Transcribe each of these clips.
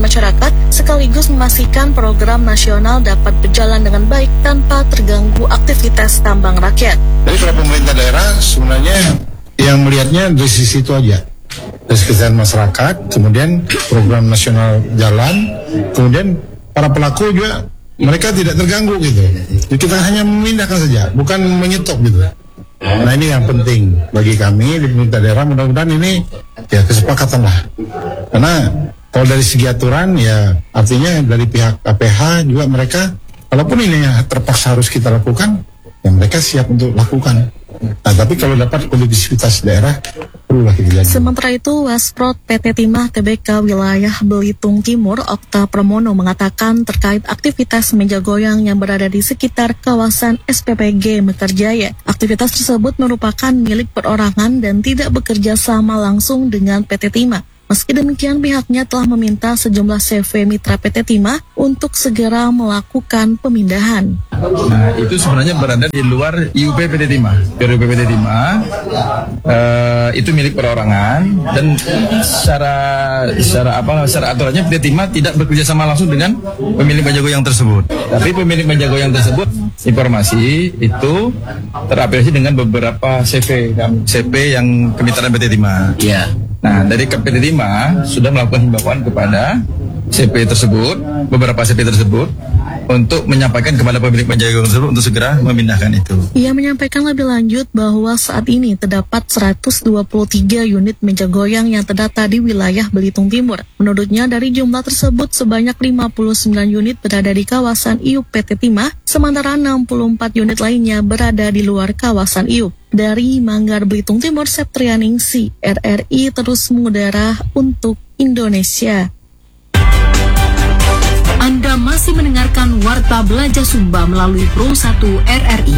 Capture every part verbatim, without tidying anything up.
masyarakat, sekaligus memastikan program nasional dapat berjalan dengan baik tanpa terganggu aktivitas tambang rakyat. Jadi kalau pemerintah daerah sebenarnya yang melihatnya dari sisi itu aja, dari kesejahteraan masyarakat, kemudian program nasional jalan, kemudian para pelaku juga mereka tidak terganggu gitu. Jadi kita hanya memindahkan saja, bukan menyetop gitu. Nah ini yang penting bagi kami di pemerintah daerah, mudah-mudahan ini ya kesepakatan lah. Karena kalau dari segi aturan ya artinya dari pihak K P H juga mereka, walaupun ini yang terpaksa harus kita lakukan, ya mereka siap untuk lakukan. Nah tapi kalau dapat kondisivitas daerah, perlulah kita jaga. Sementara itu, Wasprod P T Timah T B K wilayah Belitung Timur, Okta Pramono mengatakan terkait aktivitas meja goyang yang berada di sekitar kawasan S P P G Mekarjaya. Aktivitas tersebut merupakan milik perorangan dan tidak bekerja sama langsung dengan P T Timah. Meski demikian, pihaknya telah meminta sejumlah C V mitra P T Timah untuk segera melakukan pemindahan. Nah, itu sebenarnya berada di luar I U P P T Timah. I U P P T Timah uh, itu milik perorangan dan secara secara apa secara aturannya P T Timah tidak bekerja sama langsung dengan pemilik meja goyang tersebut. Tapi pemilik meja goyang tersebut informasi itu terafiliasi dengan beberapa C V C P yang kemitraan P T Timah. Iya. Nah, dari P T Timah sudah melakukan himbauan kepada C P tersebut, beberapa C P tersebut, untuk menyampaikan kepada pemilik meja goyang tersebut untuk segera memindahkan itu. Ia menyampaikan lebih lanjut bahwa saat ini terdapat seratus dua puluh tiga unit meja goyang yang terdata di wilayah Belitung Timur. Menurutnya, dari jumlah tersebut sebanyak lima puluh sembilan unit berada di kawasan I U P P T Timah, sementara enam puluh empat unit lainnya berada di luar kawasan I U P. Dari Manggar Belitung Timur, Septrianingsi, R R I terus mengudara untuk Indonesia. Anda masih mendengarkan Warta Belajar Sumba melalui Pro satu R R I.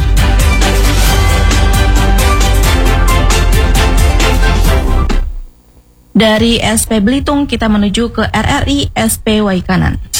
Dari S P Belitung kita menuju ke R R I S P Waikanan.